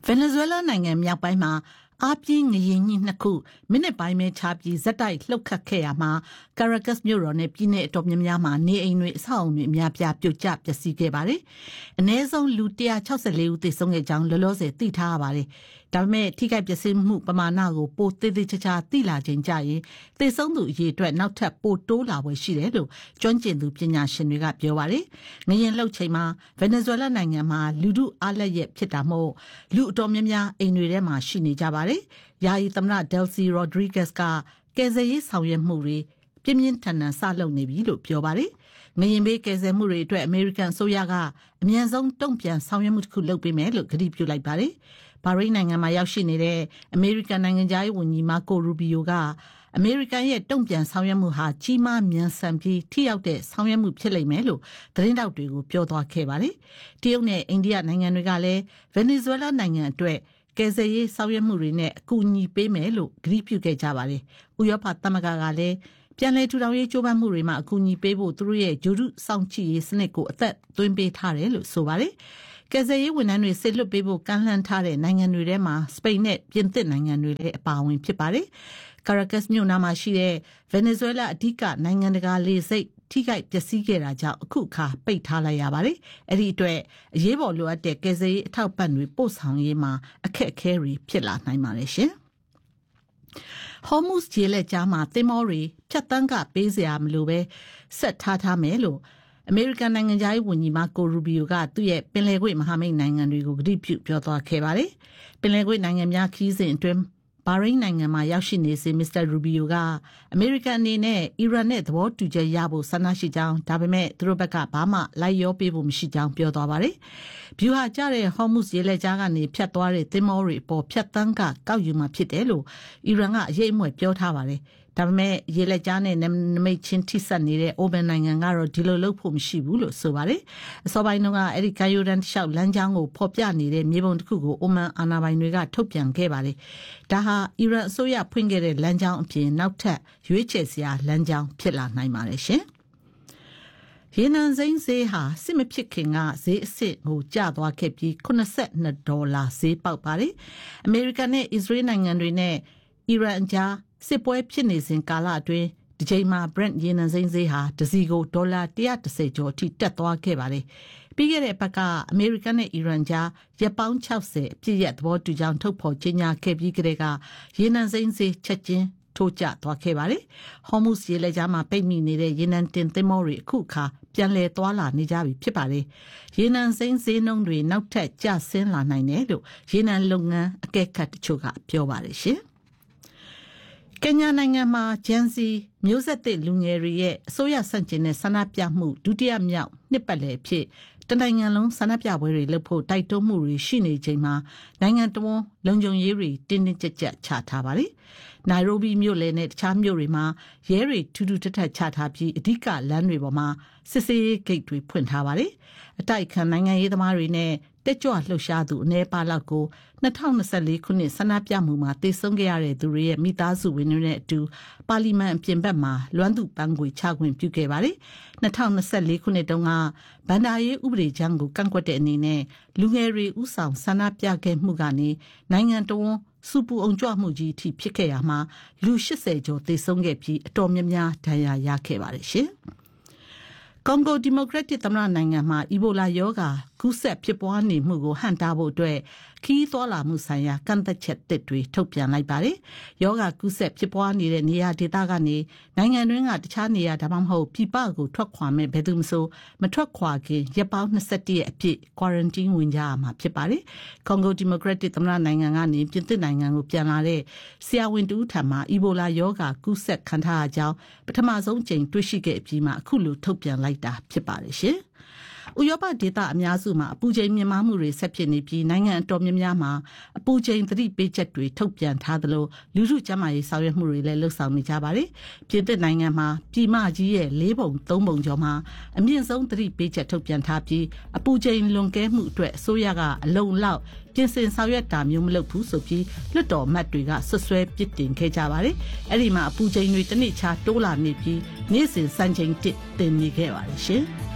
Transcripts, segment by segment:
Venezuela နိုင်ငံမြောက်ပိုင်းမှာအားပြင်းငလျင်ကြီးနှစ်ခုမိနစ်ပိုင်းပဲခြားပြီးဇက်တိုက်လှုပ်ခတ်ခဲ့ရမှာ Caracas မြို့တော်နဲ့ပြည်내အတော်များများမှာနေအိမ်တွေအဆောက်အုံတွေအများပြားပြိုကျပျက်စီးခဲ့ပါတယ်။အနည်းဆုံးလူ164ဦးသေဆုံးခဲ့ကြောင်းလောလောဆယ်သိထားရပါတယ်။ဒါပေမဲ့ထိခိုက်ပျက်စီးမှုပမာဏကိုပိုသေးသေးချာချာသိလာချိန်ကျရင်သေဆုံးသူအရေအတွက်နောက်ထပ်ပိုတိုးလာဖွယ်ရှိတယ်လို့ကျွမ်းကျင်သူပညာရှင်တွေကပြောပါတယ်။ငလျင်လှုပ်ချိန်မှာ Venezuela နိုင်ငံမှာလူထုအားလက်ရက်ဖြစ်တာမို့လူအတော်များများအိမ်တွေထဲမှာရှိနေကြပါတယ်။ယာယီသမ္မတ Delcy Rodriguez ကကယ်ဆယ်ရေးဆောင်ရွက်မှုတွေပြင်းပြင်းထန်ထန်စလုပ်နေပြီလို့ပြောပါတယ်။ငလျင်ဘေးကယ်ဆယ်မှုတွေအတွက်အမေရိကန်အစိုးရကအမြန်ဆုံးတုံ့ပြန်ဆောင်ရွက်မှုတစ်ခုလုပ်ပေးမယ်လို့ကတိပြုလိုက်ပါတယ်။ဘာရိန်းနိုင်ငံမှာရောက်ရှိနေတဲ့အမေရိကန်နိုင်ငံသားရေးဝန်ကြီးမာကိုရူဘီယိုကအမေရိကန်ရဲ့တုံ့ပြန်ဆောင်ရွက်မှုဟာကြီးမားမြန်ဆန်ပြီးထိရောက်တဲ့ဆောင်ရွက်မှုဖြစ်လိမ့်မယ်လို့သတင်းတောက်တွေကိုပြောသွားခဲ့ပါတယ်။တရုတ်နဲ့အိန္ဒိယနိုင်ငံတွေကလည်း Venezuela နိုင်ငံအတွက်ကယ်ဆယ်ရေးဆောင်ရွက်မှုတွေနဲ့အကူအညီပေးမယ်လို့ကတိပြုခဲ့ကြပါတယ်။ဥရောပသမဂ္ဂကလည်းပြန်လည်ထူထောင်ရေးကြိုးပမ်းမှုတွေမှာအကူအညီပေးဖို့သူတို့ရဲ့ဂျိုရုစောင့်ကြည့်ရေးစနစ်ကိုအသက်သွင်းပေးထားတယ်လို့ဆိုပါတယ်။ကယ်ဆယ်ရေးဝန်ထမ်းတွေဆစ်လွတ်ပေးဖို့ကမ်းလှမ်းထားတဲ့နိုင်ငံတွေထဲမှာစပိန်နဲ့ပြင်သစ်နိုင်ငံတွေလည်းအပါအဝင်ဖြစ်ပါတယ်။ Caracas မြို့နားမှာရှိတဲ့ Venezuela အဓိကနိုင်ငံတကာလေဆိပ်ထိခိုက်ပျက်စီးခဲ့တာကြောင့်အခုအခါပိတ်ထားလိုက်ရပါတယ်။အဲ့ဒီအတွက်အရေးပေါ်လိုအပ်တဲ့ကယ်ဆယ်ရေးအထောက်ပံ့တွေပို့ဆောင်ရေးမှာအခက်အခဲတွေဖြစ်လာနိုင်ပါတယ်ရှင်။ Hormuz ရေလက်ကြားမှာသင်္ဘောတွေဖြတ်တန်းကပေးစရာမလိုပဲဆက်ထားမယ်လို့အမေရိကန်နိုင်ငံသားရေးဝန်ကြီးမာကိုရူဘီယိုကသူ့ရဲ့ပင်လယ်ကွေ့မဟာမိတ်နိုင်ငံတွေကိုကတိပြုပြောသွားခဲ့ပါတယ်။ပင်လယ်ကွေ့နိုင်ငံများခီးစဉ်အတွင်းဘာရိန်းနိုင်ငံမှာရောက်ရှိနေစဉ်မစ္စတာရူဘီယိုကအမေရိကန်အနေနဲ့အီရန်နဲ့သဘောတူချက်ရဖို့ဆန္ဒရှိကြောင်းဒါပေမဲ့သူတို့ဘက်ကဘာမှလိုက်ရောပေးဖို့မရှိကြောင်းပြောသွားပါတယ်။ဗျူဟာကျတဲ့ Hormuz ရေလက်ကြားကနေဖြတ်သွားတဲ့သင်္ဘောတွေအပေါ်ဖြတ်တန်းကကောက်ယူမှာဖြစ်တယ်လို့အီရန်ကအရေးအမွက်ပြောထားပါတယ်။ဒါပေမဲ့ရေလက်ကြားနဲ့နမိတ်ချင်းထိစပ်နေတဲ့အိုမန်နိုင်ငံကတော့ဒီလိုလုပ်ဖို့မရှိဘူးလို့ဆိုပါတယ်။အစောပိုင်းတုန်းကအဲ့ဒီကာယိုဒန်တလျှောက်လမ်းကြောင်းကိုဖော်ပြနေတဲ့မြေပုံတစ်ခုကိုအိုမန်အာဏာပိုင်တွေကထုတ်ပြန်ခဲ့ပါတယ်။ဒါဟာအီရန်အစိုးရဖွင့်ခဲ့တဲ့လမ်းကြောင်းအပြင်နောက်ထပ်ရွေးချယ်စရာလမ်းကြောင်းဖြစ်လာနိုင်ပါတယ်ရှင်။ရေနံစိမ်းဈေးဟာစစ်မဖြစ်ခင်ကဈေးအဆင့်ကိုကျသွားခဲ့ပြီး$82ဈေးပေါက်ပါတယ်။အမေရိကန်နဲ့အစ္စရေးနိုင်ငံတွေနဲ့အီရန်အကြားစစ်ပွဲဖြစ်နေစဉ်ကာလအတွင်းဒီချိန်မှာ Brent ရေနံစိမ်းဈေးဟာတစီကိုဒေါ်လာ130ကျော်အထိတက်သွားခဲ့ပါတယ်။ပြီးခဲ့တဲ့ဘက်ကအမေရိကန်နဲ့အီရန်ကြားရက်ပေါင်း60အပြည့်ရသဘောတူကြောင်းထုတ်ဖော်ကြေညာခဲ့ပြီးကတည်းကရေနံစိမ်းဈေးချက်ချင်းထိုးကျသွားခဲ့ပါတယ်။ Hormuz ရေလက်ကြားမှာပိတ်မိနေတဲ့ရေနံတင်သင်္ဘောတွေအခုအခါပြန်လည်သွားလာနေကြပြီဖြစ်ပါတယ်။ရေနံစိမ်းဈေးနှုန်းတွေနောက်ထပ်ကျဆင်းလာနိုင်တယ်လို့ရေနံလုပ်ငန်းအကဲခတ်တချို့ကပြောပါတယ်ရှင်။ကင်ညာနိုင်ငံမှာဂျန်စီမျိုးဆက်သစ်လူငယ်တွေရဲ့အစိုးရဆန့်ကျင်တဲ့ဆန္ဒပြမှုဒုတိယမြောက်နှစ်ပတ်လည်ဖြစ်တနိုင်ငံလုံးဆန္ဒပြပွဲတွေလုပ်ဖို့တိုက်တွန်းမှုတွေရှိနေချိန်မှာနိုင်ငံတော်လုံခြုံရေးတွေတင်းတင်းကြပ်ကြပ်ချထားပါတယ်။နိုင်ရိုဘီမြို့လယ်နဲ့တခြားမြို့တွေမှာရဲတွေထူးထူးထပ်ထပ်ချထားပြီးအဓိကလမ်းတွေပေါ်မှာစစ်ဆေးရေးဂိတ်တွေဖွင့်ထားပါတယ်။အတိုက်ခံနိုင်ငံရေးသမားတွေနဲ့တက်ကြွလှုပ်ရှားသူအ ਨੇ ပါလောက်ကို2024ခုနှစ်ဆန္ဒပြမှုမှာတေဆုံးခဲ့ရတဲ့သူတွေရဲ့မိသားစုဝင်တွေနဲ့အတူပါလီမန်အပြင်ဘက်မှာလွမ်းသူပန်းခွေချခွင့်ပြုခဲ့ပါတယ်။2024ခုနှစ်တုန်းကဗန်ဒါရေးဥပဒေကြမ်းကိုကန့်ကွက်တဲ့အနေနဲ့လူငယ်တွေဥဆောင်ဆန္ဒပြခဲ့မှုကနေနိုင်ငံတော်စူပူအောင်ကြွမှုကြီးအထိဖြစ်ခဲ့ရမှာလူ80ကျော်သေဆုံးခဲ့ပြီးအတော်များများဒဏ်ရာရခဲ့ပါတယ်ရှင်။ကွန်ဂိုဒီမိုကရက်တစ်သမ္မတနိုင်ငံမှာအီဘိုလာရောဂါကူးစက်ဖြစ်ပွားနေမှုကိုဟန့်တားဖို့အတွက်ခီးသွွာလာမှုဆိုင်ရာကန့်သက်ချက်တွေထုတ်ပြန်လိုက်ပါတယ်။ရောဂါကူးစက်ဖြစ်ပွားနေတဲ့နေရာဒေသကနေနိုင်ငံတွင်းကတခြားနေရာဒါမှမဟုတ်ပြည်ပကိုထွက်ခွာမဲ့ဘယ်သူမှမထွက်ခွာခင်ရက်ပေါင်း21ရက်အပြည့် quarantine ဝင်ကြရမှာဖြစ်ပါတယ်။ကွန်ဂိုဒီမိုကရက်တစ်သမ္မတနိုင်ငံကနေပြင်သစ်နိုင်ငံကိုပြန်လာတဲ့ဆရာဝန်တူထံမှာအီဘိုလာရောဂါကူးစက်ခံထားရကြောင်းပထမဆုံးအကြိမ်တွေ့ရှိခဲ့ပြီးမှအခုလိုထုတ်ပြန်လိုက်တာဖြစ်ပါတယ်ရှင်။ဥရောပဒေသအများစုမှာအပူချိန်မြင့်မားမှုတွေဆက်ဖြစ်နေပြီးနိုင်ငံအတော်များများမှာအပူချိန်သတိပေးချက်တွေထုတ်ပြန်ထားသလိုလူထုကျန်းမာရေးဆောင်ရွက်မှုတွေလည်းလှုပ်ဆောင်နေကြပါတယ်။ပြင်သစ်နိုင်ငံမှာပြည်မကြီးရဲ့4ပုံ3ပုံကျော်မှာအမြင့်ဆုံးသတိပေးချက်ထုတ်ပြန်ထားပြီးအပူချိန်လွန်ကဲမှုအတွက်အစိုးရကအလုံလောက်ပြင်ဆင်ဆောင်ရွက်တာမျိုးမလုပ်ဘူးဆိုပြီးလွှတ်တော်အမတ်တွေကဆွဆွဲပစ်တင်ခဲ့ကြပါတယ်။အဲ့ဒီမှာအပူချိန်တွေတစ်နေ့ခြားတိုးလာနေပြီးနေ့စဉ်စံချိန်တင်နေခဲ့ပါတယ်ရှင်။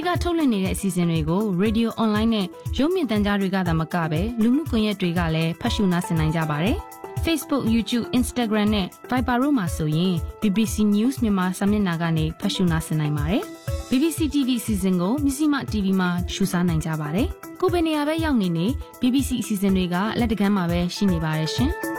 ကထုတ်လွှင့်နေတဲ့အစီအစဉ်တွေကို Radio Online နဲ့ရုပ်မြင်သံကြားတွေကသာမကပဲလူမှုကွန်ရက်တွေကလည်းဖတ်ရှုနားဆင်နိုင်ကြပါတယ်။ Facebook, YouTube, Instagram နဲ့ Viber တို့မှာဆိုရင် BBC News မြန်မာစာမျက်နှာကနေဖတ်ရှုနားဆင်နိုင်ပါတယ်။ BBC TV အစီအစဉ်ကိုမြစီမ TV မှာရှုစားနိုင်ကြပါတယ်။ကိုယ်ပဲနေရာပဲရောက်နေ BBC အစီအစဉ်တွေကလက်တကမ်းမှာပဲရှိနေပါတယ်ရှင်။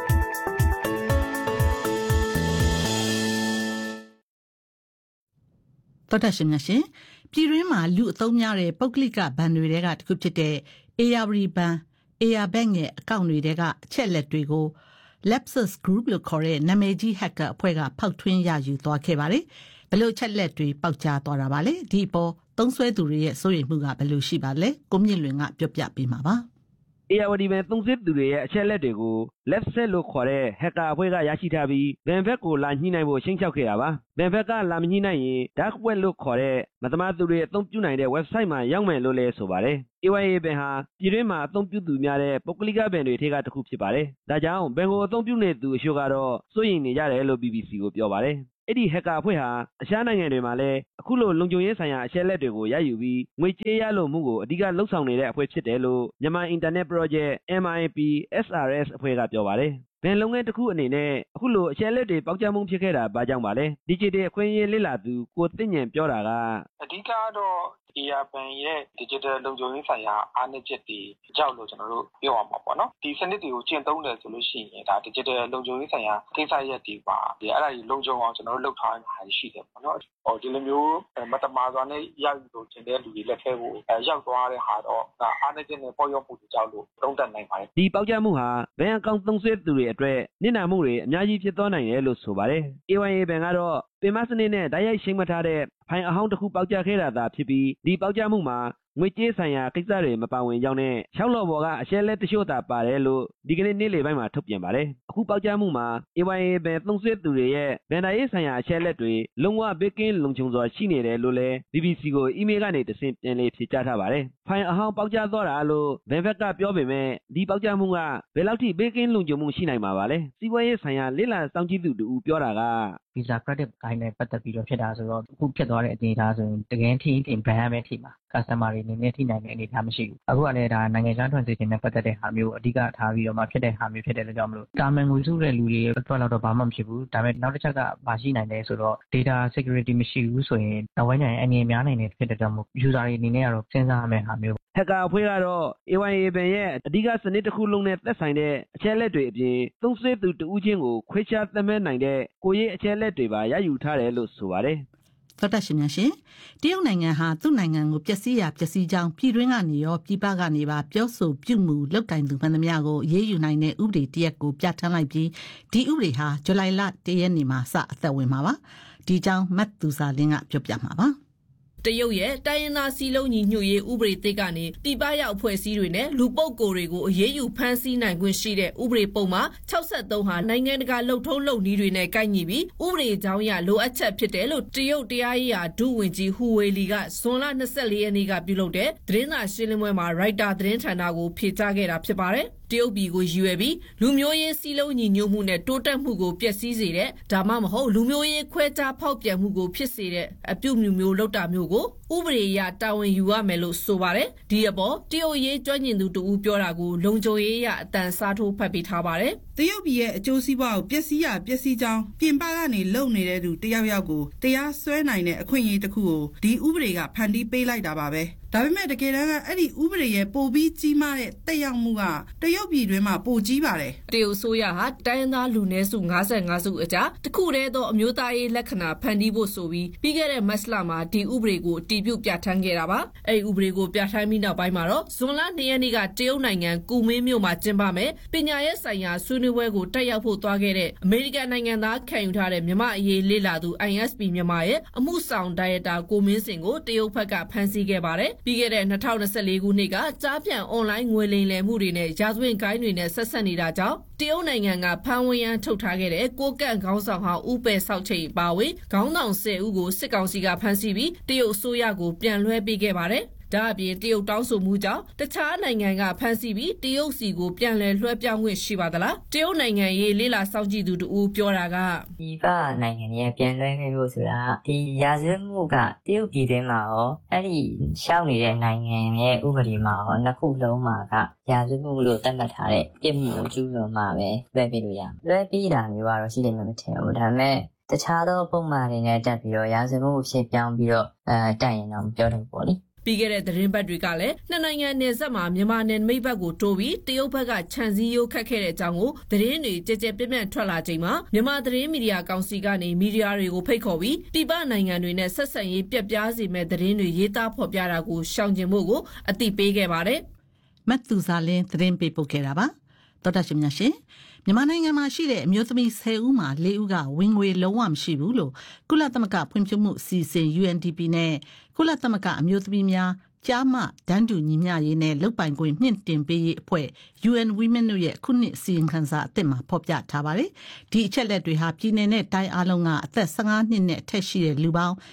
တော်တော်ရှင်များရှင်ပြည်တွင်းမှာလူအသုံးများတဲ့ပုဂ္ဂလိကဘဏ်တွေကတခုဖြစ်တဲ့ ARD ဘဏ် AR Bank ရဲ့အကောင့်တွေထဲကအချက်လက်တွေကို Lapsus Group လို့ခေါ်တဲ့နာမည်ကြီး hacker အဖွဲ့ကဖောက်ထွင်းရယူသွားခဲ့ပါတယ်။ဘယ်လိုအချက်လက်တွေပေါက်ကြားသွားတာပါလဲ။ဒီအပေါ်သုံးစွဲသူတွေရဲ့စိုးရိမ်မှုကဘယ်လိုရှိပါလဲ။ကိုမြင့်လွင်ကပြောပြပေးမှာပါ။ ARD ဘဏ်သုံးစွဲသူတွေရဲ့အချက်လက်တွေကို Lapsus လို့ခေါ်တဲ့ hacker အဖွဲ့ကရရှိထားပြီးဘဏ်ဘက်ကိုလာညှိနှိုင်းဖို့ချိန်ချောက်ခဲ့တာပါ။ဘဏ်ဘက်ကလာမညှိနှိုင်းရင် Dark Web လို့ခေါ်တဲ့မသမာသူတွေအသုံးပြုနိုင်တဲ့ website မှာရောက်မယ်လို့လည်းဆိုပါတယ်။ AYA ဘဏ်ဟာပြည်တွင်းမှာအသုံးပြုသူများတဲ့ပုဂ္ဂလိကဘဏ်တွေထဲကတစ်ခုဖြစ်ပါတယ်။ဒါကြောင့်ဘဏ်ကိုအသုံးပြုနေသူအချို့ကတော့စိုးရိမ်နေကြတယ်လို့ BBC ကိုပြောပါတယ်။အဲ့ဒီ hacker အဖွဲ့ဟာတခြားနိုင်ငံတွေမှာလည်းအခုလိုလုံခြုံရေးဆိုင်ရာအချက်လက်တွေကိုရယူပြီးငွေကြေးရလိုမှုကိုအဓိကလှုပ်ဆောင်နေတဲ့အဖွဲ့ဖြစ်တယ်လို့မြန်မာ Internet Project MIP SRS အဖွဲ့ကပြောပါတယ်။ဘဏ်လုပ်ငန်းတစ်ခုအနေနဲ့အခုလိုအချက်လက်တွေပေါက်ကြားမှုဖြစ်ခဲ့တာဘာကြောင့်ပါလဲ။ Digital အခွင့်အရေးလေ့လာသူကိုသိဉ္ဇဉ်ပြောတာကအဓိကတော့AR ဘဏ်ရဲ့ digital လုံခြုံရေးဆိုင်ရာအားနည်းချက်တွေကြောင့်လို့ကျွန်တော်တို့ပြောရမှာပေါ့နော်ဒီစနစ်တွေကိုကျင့်သုံးတယ်ဆိုလို့ရှိရင်ဒါ digital လုံခြုံရေးဆိုင်ရာကိစ္စရပ်တွေပါအဲ့ဒါကြီးလုံခြုံအောင်ကျွန်တော်တို့လုပ်ထားတာရှိတယ်ပေါ့နော်ဒီလိုမျိုးမတမာစွာနဲ့ရယူလို့ကျင်တဲ့လူတွေလက်ထဲကိုရောက်သွားတဲ့ဟာတော့ဒါအားနည်းချက်နဲ့ပေါ်ရောက်မှုတွေကြောင့်လို့သုံးသပ်နိုင်ပါတယ်ဒီပေါက်ကြားမှုဟာဘဏ်အကောင့်သုံးစွဲသူတွေအတွက်နစ်နာမှုတွေအများကြီးဖြစ်သွားနိုင်တယ်လို့ဆိုပါတယ် AYA ဘဏ်ကတော့ပင်မစနစ်နဲ့တိုက်ရိုက်ရှိမထားတဲ့ဖိုင်အဟောင်းတစ်ခုပေါက်ကြားခဲ့တာသာဖြစ်ပြီးဒီပေါက်ကြားမှုမှာငွေကြေးဆိုင်ရာကိစ္စတွေမပါဝင်ကြောင်းနဲ့၆လော်ဘော်ကအရှက်လက်တချို့သာပါတယ်လို့ဒီကနေ့နေ့လယ်ပိုင်းမှာထုတ်ပြန်ပါတယ်အခုပေါက်ကြားမှုမှာ AYA ဘဏ်သုံးစွဲသူတွေရဲ့ဗန်ဒါရေးဆိုင်ရာအရှက်လက်တွေလုံးဝဘေးကင်းလုံခြုံစွာရှိနေတယ်လို့လည်း BBC ကိုအီးမေးလ်ကနေတဆင့်ပြန်လည်ဖြေကြားထားပါတယ်ဖိုင်အဟောင်းပေါက်ကြားသွားတာလို့ဘဏ်ဘက်ကပြောပေမဲ့ဒီပေါက်ကြားမှုကဘယ်လောက်ထိဘေးကင်းလုံခြုံမှုရှိနိုင်မှာပါလဲစီးပွားရေးဆိုင်ရာလေ့လာစောင့်ကြည့်သူတူပြောတာက Visa Credit ကိုင်းနဲ့ပတ်သက်ပြီးတော့ဖြစ်တာဆိုတော့အခုဖြစ်သွားတဲ့အနေအထားဆိုရင်တကယ်ထိဘန်ရမယ်ထိမှာ customer တွေအနေနဲ့ထိနိုင်တဲ့အနေအထားမရှိဘူးအခုကလည်းဒါနိုင်ငံခြား transaction နဲ့ပတ်သက်တဲ့ဟာမျိုးအဓိကထားပြီးတော့မှဖြစ်တဲ့ဟာမျိုးဖြစ်တဲ့အတွက်ကြောင့်မလို့တာမန်ငွေစုတဲ့လူတွေအတွက်တော့ဘာမှမဖြစ်ဘူးဒါပေမဲ့နောက်တစ်ချက်ကမရှိနိုင်တယ်ဆိုတော့ data security မရှိဘူးဆိုရင်နောက်ပိုင်းကျရင်အနေများနိုင်တယ်ဖြစ်တဲ့ကြောင့်မို့ user တွေအနေနဲ့ကတော့စဉ်းစားရမယ့်ဟာမျိုး hacker အဖွဲ့ကတော့ AYA ဘဏ်ရဲ့အဓိကစနစ်တစ်ခုလုံးနဲ့သက်ဆိုင်တဲ့အချက်လက်တွေအပြင်သုံးစွဲသူတဦးချင်းကိုခွဲခြားသတ်မှတ်နိုင်တဲ့ကိုယ်ရေးအချက်လက်တွေပါရယူထားတယ်လို့ဆိုပါတယ်တော်တော်ရှင်များရှင်တရုတ်နိုင်ငံဟာသူ့နိုင်ငံကိုပျက်စီးကြောင်းပြည်တွင်းကနေရောပြည်ပကနေပါပြောဆိုပြုမှုလောက်ကင်သူမှန်သမျှကိုအေးအေးယူနိုင်တဲ့ဥပဒေတရက်ကိုပြဋ္ဌာန်းလိုက်ပြီးဒီဥပဒေဟာဇူလိုင်လ1ရက်နေ့မှာစအသက်ဝင်မှာပါဒီကြောင်းမတ်သူစာလင်းကပြောပြမှာပါတရုတ်ရဲ့တိုင်းရင်းသားစည်းလုံးညီညွတ်ရေးဥပဒေသစ်ကနေပြည်ပရောက်အဖွဲ့အစည်းတွေနဲ့လူပုဂ္ဂိုလ်တွေကိုအရေးယူဖမ်းဆီးနိုင်ခွင့်ရှိတဲ့ဥပဒေပုံမှာ63ဟာနိုင်ငံတကာလှုပ်ထုံးလုပ်နည်းတွေနဲ့ကိုက်ညီပြီးဥပဒေကြောင်းအရလိုအပ်ချက်ဖြစ်တယ်လို့တရုတ်တရားရေးရာဒုဝန်ကြီးဟူဝေလီကဇွန်လ24ရက်နေ့ကပြုလုပ်တဲ့သတင်းစာရှင်းလင်းပွဲမှာရိုက်တာသတင်းဌာနကိုဖြေကြားခဲ့တာဖြစ်ပါတယ်တရုတ်ပြည်ကိုရည်ရွယ်ပြီးလူမျိုးရေးစည်းလုံးညီညွတ်မှုနဲ့တိုးတက်မှုကိုပျက်စီးစေတဲ့ဒါမှမဟုတ်လူမျိုးရေးခွဲခြားဖောက်ပြန်မှုကိုဖြစ်စေတဲ့အပြုအမူမျိုးလုပ်တာမျိုးကိုဥပဒေအရတာဝန်ယူရမယ်လို့ဆိုပါတယ်ဒီအပေါ်တရုတ်ရေးကျွမ်းကျင်သူတူပြောတာကိုလုံခြုံရေးအရအတန်စားထိုးဖတ်ပေးထားပါတယ်တရုတ်ပြည်ရဲ့အကျိုးစီးပွားကိုပျက်စီးကြောင်းပြင်ပကနေလုံနေတဲ့သူတယောက်ကိုတရားစွဲနိုင်တဲ့အခွင့်အရေးတစ်ခုကိုဒီဥပဒေကဖန်တီးပေးလိုက်တာပါပဲဒါပေမဲ့တကယ်တမ်းကအဲ့ဒီဥပဒေရဲ့ပိုပြီးကြီးမားတဲ့တက်ရောက်မှုကတရုတ်ပြည်တွင်းမှာပိုကြီးပါတယ်တရုတ်ဆိုရဟာတိုင်းရင်းသားလူနည်းစု55စုအကြားတခုတည်းသောအမျိုးသားရေးလက္ခဏာဖန်တီးဖို့ဆိုပြီးပြီးခဲ့တဲ့မတ်လမှာဒီဥပဒေကိုတည်ပြုပြဋ္ဌာန်းခဲ့တာပါအဲ့ဒီဥပဒေကိုပြဋ္ဌာန်းပြီးနောက်ပိုင်းမှာတော့ဇွန်လ2ရက်နေ့ကတရုတ်နိုင်ငံကူမင်းမြို့မှာကျင်းပမယ်ပညာရေးဆိုင်ရာဆွေးနွေးပွဲကိုတက်ရောက်ဖို့သွားခဲ့တဲ့အမေရိကန်နိုင်ငံသားခံယူထားတဲ့မြန်မာအရေးလေ့လာသူ ISP မြန်မာရဲ့အမှုဆောင်ဒါရိုက်တာကိုမင်းစင်ကိုတရုတ်ဘက်ကဖမ်းဆီးခဲ့ပါတယ်ပြီးခဲ့တဲ့2024ခုနှစ်ကကြားပြန်အွန်လိုင်းငွေလိမ်လည်မှုတွေနဲ့ရာဇဝတ်ဂိုဏ်းတွေနဲ့ဆက်ဆက်နေတာကြောင့်တရုတ်နိုင်ငံကဖမ်းဝရမ်းထုတ်ထားခဲ့တဲ့ကိုကန့်ခေါင်းဆောင်ဟာဥပယ်ဆောက်ချိန်ပါဝင်ခေါင်းဆောင်10ဦးကိုစစ်ကောင်စီကဖမ်းဆီးပြီးတရုတ်အစိုးရကိုပြန်လွှဲပေးခဲ့ပါတယ်ဒါအပြင်တရုတ်တောင်းဆိုမှုကြောင့်တခြားနိုင်ငံကဖမ်းဆီးပြီးတရုတ်စီကိုပြန်လည်လွှဲပြောင်းခွင့်ရှိပါသလားတရုတ်နိုင်ငံရေးလေးလာစောင့်ကြည့်သူတူပြောတာကဒီကနိုင်ငံရဲ့ပြန်လွှဲခွင့်လို့ဆိုတာဒီရာဇဝတ်မှုကတရုတ်ပြည်တွင်းမှာရောအဲ့ဒီရှောက်နေတဲ့နိုင်ငံရဲ့ဥပဒေမှာရောနှစ်ခုလုံးမှာကရာဇဝတ်မှုလို့သတ်မှတ်ထားတဲ့ပြစ်မှုကိုကျူးလွန်မှာပဲလွှဲပေးလို့ရလွှဲပေးတာမျိုးကတော့ရှိတယ်မထင်ဘူးဒါပေမဲ့တခြားသောပုံမှန်တွေနဲ့တက်ပြီးတော့ရာဇဝတ်မှုဖြစ်ပြောင်းပြီးတော့တိုက်ရင်တော့မပြောတော့ဘူးလေပြီးခဲ့တဲ့သတင်းပတ်တွေကလည်းနှစ်နိုင်ငံနယ်စပ်မှာမြန်မာနယ်မိတ်ဘက်ကိုတိုးပြီးတရုတ်ဘက်ကခြံစည်းရိုးခတ်ခဲ့တဲ့အကြောင်းကိုသတင်းတွေကြကြပြန့်ပြန့်ထွက်လာချိန်မှာမြန်မာသတင်းမီဒီယာကောင်စီကနေမီဒီယာတွေကိုဖိတ်ခေါ်ပြီးပြည်ပနိုင်ငံတွေနဲ့ဆက်ဆံရေးပြတ်ပြားစေမဲ့သတင်းတွေရေးသားဖော်ပြတာကိုရှောင်ကျဉ်ဖို့ကိုအသိပေးခဲ့ပါတယ်။မတ်သူစာလင်းသတင်းပေးပို့ခဲ့တာပါ။တော်တာရှင်များရှင်မြန်မာနိုင်ငံမှာရှိတဲ့အမျိုးသမီး10ဦးမှာ4ဦးကဝင်ငွေလုံးဝမရှိဘူးလို့ကုလသမဂ္ဂဖွံ့ဖြိုးမှုအစီအစဉ် UNDP နဲ့ကုလသမဂ္ဂအမျိုးသမီးများကြားမှဒန်းတူညီမျှရေးနဲ့လုပ်ပိုင်ခွင့်မြင့်တင်ပေးရေးအဖွဲ့ UN Women တို့ရဲ့ခုနှစ်စီရင်ခံစာအသစ်မှာဖော်ပြထားပါတယ်။ဒီအချက်လက်တွေဟာပြည်내နဲ့တိုင်းအားလုံးကအသက်15နှစ်နဲ့အထက်ရှိတဲ့လူပေါင်း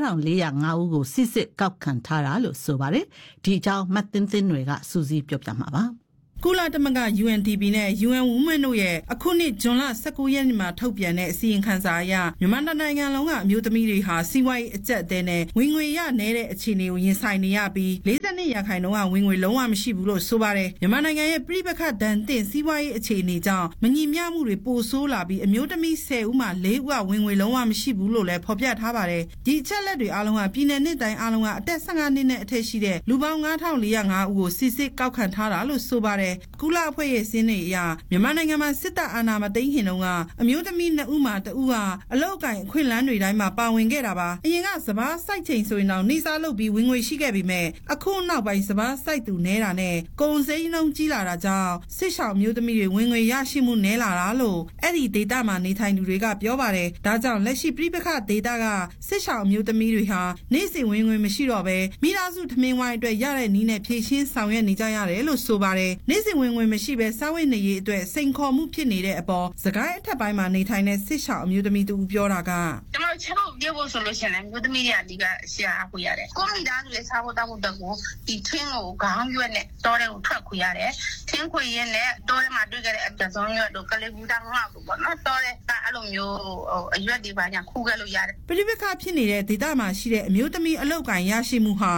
9405ဦးကိုစစ်စစ်ကောက်ခံထားတာလို့ဆိုပါတယ်။ဒီအကြောင်းမတ်သင်းသင်းတွေကစူးစီးပြောပြမှာပါ။ကုလသမဂ္ဂ UNDP နဲ့ UN Women တို့ရဲ့အခုနှစ်ဇွန်လ19ရက်နေ့မှာထုတ်ပြန်တဲ့အစီရင်ခံစာအရမြန်မာနိုင်ငံလုံးကအမျိုးသမီးတွေဟာစီးပွားရေးအကျပ်အတည်းနဲ့ဝင်ငွေရနေတဲ့အခြေအနေကိုရင်ဆိုင်နေရပြီး42%ကဝင်ငွေလုံးဝမရှိဘူးလို့ဆိုပါတယ်မြန်မာနိုင်ငံရဲ့ပြည်ပခတ်ဒဏ်သင့်စီးပွားရေးအခြေအနေကြောင့်မညီမျှမှုတွေပိုဆိုးလာပြီးအမျိုးသမီး10ဦးမှာ4ဦးကဝင်ငွေလုံးဝမရှိဘူးလို့လည်းဖော်ပြထားပါတယ်ဒီအချက်လက်တွေအားလုံးကပြည်내နဲ့တိုင်းအားလုံးကအသက်15နှစ်နဲ့အထက်ရှိတဲ့လူပေါင်း9405ဦးကိုစစ်စစ်ကောက်ခံထားတာလို့ဆိုပါတယ်ကုလအဖွဲ့ရဲ့စင်းတွေအရမြန်မာနိုင်ငံမှာစစ်တပ်အာဏာမသိမ်းခင်တုန်းကအမျိုးသမီး2ဦးမှာ1ဦးကအလောက်ကိုင်အခွင့်အလမ်းတွေတိုင်းမှာပါဝင်ခဲ့တာပါအရင်ကစဘာစိုက်ချိန်ဆိုရင်တော့နေစားလုပ်ပြီးဝင်ငွေရှိခဲ့ပေမဲ့အခုနောက်ပိုင်းစဘာစိုက်သူနေတာနဲ့ကုန်စိမ်းနှုန်းကြီးလာတာကြောင့်စစ်ရှောင်မျိုးသမီးတွေဝင်ငွေရရှိမှုနည်းလာတာလို့အဲ့ဒီဒေတာမှာနေထိုင်သူတွေကပြောပါတယ်ဒါကြောင့်လက်ရှိပြည်ပခဒေတာကစစ်ရှောင်မျိုးသမီးတွေဟာနေ့စဉ်ဝင်ငွေမရှိတော့ဘဲမိသားစုထမင်းဝိုင်းအတွက်ရတဲ့နည်းနဲ့ဖြည့်ရှင်းဆောင်ရွက်နေကြရတယ်လို့ဆိုပါတယ်နေ့စဉ်ဝင်ငွေမရှိဘဲစားဝတ်နေရေးအတွက်စိန်ခေါ်မှုဖြစ်နေတဲ့အပေါ်စကိုင်းအထက်ပိုင်းမှာနေထိုင်တဲ့စစ်ရှောင်အမျိုးသမီးတူပြောတာကကျွန်တော်ချက်ဖို့ပြောဖို့ဆိုလို့ရှိရင်မျိုးသမီးတွေအဓိကရှာခွေရတယ်ကိုမိသားစုရဲ့စားဖို့တောက်ဖို့တက်ကိုဒီထင်းကိုခေါင်းရွက်နဲ့တောထဲကိုထွက်ခွေရတယ်ထင်းခွေရင်းနဲ့တောထဲမှာတွေ့ခဲ့တဲ့အပစုံရွက်တို့ကလေးဘူးတောင်ငါ့ကိုပေါ့နော်တောထဲကအဲ့လိုမျိုးအရွက်တွေပါညာခူးခဲ့လို့ရတယ်ပြည်ပခဖြစ်နေတဲ့ဒေသမှာရှိတဲ့အမျိုးသမီးအလောက်ကိုင်ရရှိမှုဟာ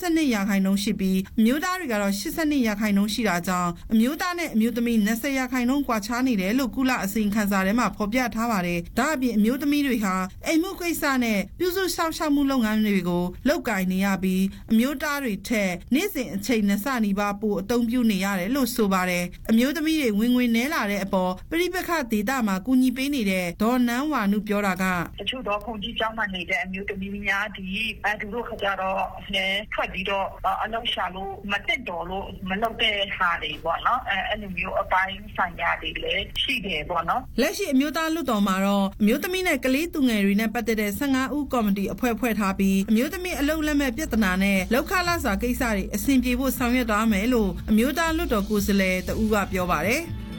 62%ရှိပြီးအမျိုးသားတွေကတော့82%ရှိတာကြောင့်အမျိုးသားနဲ့အမျိုးသမီး20%ကွာခြားနေတယ်လို့ကုလအစီရင်ခံစာထဲမှာဖော်ပြထားပါတယ်။ဒါအပြင်အမျိုးသမီးတွေဟာအိမ်မှုကိစ္စနဲ့ပြုစုစောင့်ရှောက်မှုလုပ်ငန်းတွေကိုလုပ်ကိုင်နေရပြီးအမျိုးသားတွေထက်နေ့စဉ်အချိန်20နီးပါးပိုအသုံးပြုနေရတယ်လို့ဆိုပါတယ်။အမျိုးသမီးတွေဝင်ငွေနည်းလာတဲ့အပေါ်ပြည်ပခဒေတာမှာကူညီပေးနေတဲ့ဒေါ်နန်းဝါနုပြောတာကတချို့တော့ခုန်ကြီးကျောင်းမှာနေတဲ့အမျိုးသမီးများဒီသူတို့ခကြတော့လည်းထွက်ပြီးတော့အလုပ်ရှာလို့မတက်တော်လို့မလုပ်တဲ့ဟာတွေပေါ့နော်အဲ့လိုမျိုးအပိုင်းဆိုင်ရာတွေလည်းရှိတယ်ပေါ့နော်လက်ရှိအမျိုးသားလွှတ်တော်မှာတော့အမျိုးသမီးနဲ့ကလေးသူငယ်တွေနဲ့ပတ်သက်တဲ့15ဦးကော်မတီအဖွဲ့ထားပြီးအမျိုးသမီးအလုပ်လက်မဲ့ပြဿနာနဲ့လောက်ခလာစာကိစ္စတွေအဆင်ပြေဖို့ဆောင်ရွက်သွားမယ်လို့အမျိုးသားလွှတ်တော်ကိုယ်စားလှယ်တဦးကပြောပါတယ်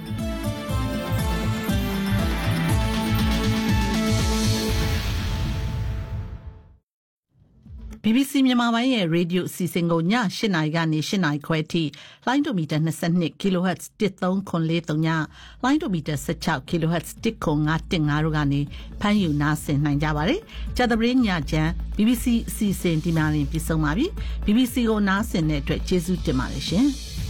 BBC မြန်မာပိုင်းရဲ့ရေဒီယိုအစီအစဉ်ကိုည8:00နာရီကနေ8:00နာရီခွဲအထိလိုင်းဒိုမီတာ22 kHz 13943ညလိုင်းဒိုမီတာ16 kHz 10515တို့ကနေဖမ်းယူနားဆင်နိုင်ကြပါတယ်။ကြာသပတေးညချမ်း BBC အစီအစဉ်ဒီမှာတင်ပြီးဆုံးပါပြီ။ BBC ကိုနားဆင်တဲ့အတွက်ကျေးဇူးတင်ပါတယ်ရှင်။